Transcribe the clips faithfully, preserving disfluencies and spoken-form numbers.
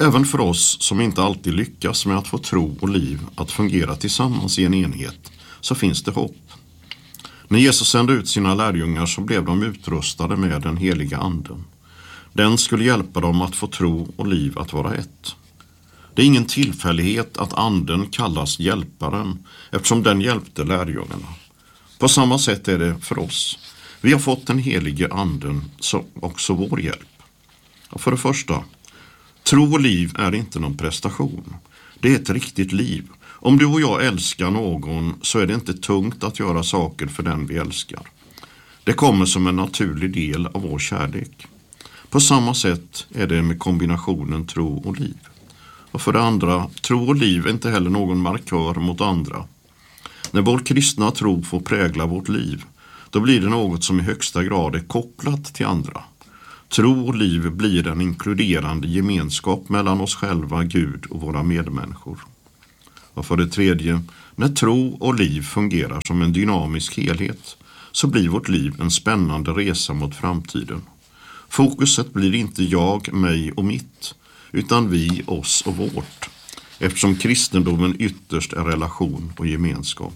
Även för oss som inte alltid lyckas med att få tro och liv att fungera tillsammans i en enhet så finns det hopp. När Jesus sände ut sina lärjungar så blev de utrustade med den heliga anden. Den skulle hjälpa dem att få tro och liv att vara ett. Det är ingen tillfällighet att anden kallas hjälparen eftersom den hjälpte lärjungarna. På samma sätt är det för oss. Vi har fått den helige anden som också vår hjälp. Och för det första, tro och liv är inte någon prestation. Det är ett riktigt liv. Om du och jag älskar någon så är det inte tungt att göra saker för den vi älskar. Det kommer som en naturlig del av vår kärlek. På samma sätt är det med kombinationen tro och liv. Och för det andra, tro och liv är inte heller någon markör mot andra. När vår kristna tro får prägla vårt liv, då blir det något som i högsta grad är kopplat till andra. Tro och liv blir en inkluderande gemenskap mellan oss själva, Gud och våra medmänniskor. Och för det tredje, när tro och liv fungerar som en dynamisk helhet så blir vårt liv en spännande resa mot framtiden. Fokuset blir inte jag, mig och mitt, utan vi, oss och vårt, eftersom kristendomen ytterst är relation och gemenskap.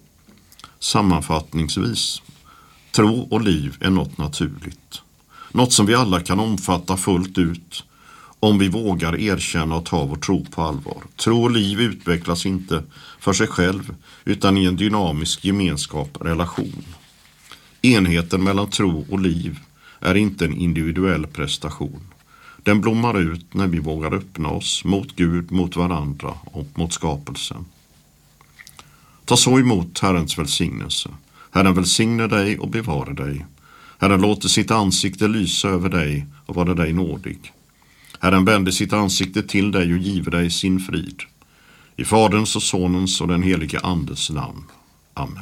Sammanfattningsvis, tro och liv är något naturligt. Något som vi alla kan omfatta fullt ut om vi vågar erkänna och ta vår tro på allvar. Tro och liv utvecklas inte för sig själv utan i en dynamisk gemenskap, relation. Enheten mellan tro och liv är inte en individuell prestation. Den blommar ut när vi vågar öppna oss mot Gud, mot varandra och mot skapelsen. Ta så emot Herrens välsignelse. Herren välsignar dig och bevarar dig. Herren låter sitt ansikte lysa över dig och vara dig nådig. Herren vänder sitt ansikte till dig och giver dig sin frid. I Faderns och Sonens och den helige Andes namn. Amen.